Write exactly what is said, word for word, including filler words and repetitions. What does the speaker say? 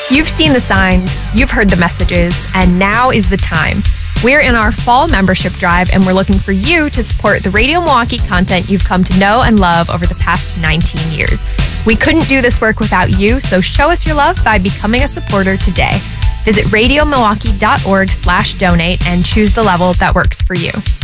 You've seen the signs, you've heard the messages, and now is the time. We're in our fall membership drive, and we're looking for you to support the Radio Milwaukee content you've come to know and love over the past nineteen years. We couldn't do this work without you, so show us your love by becoming a supporter today. Visit radiomilwaukee.org slash donate and choose the level that works for you.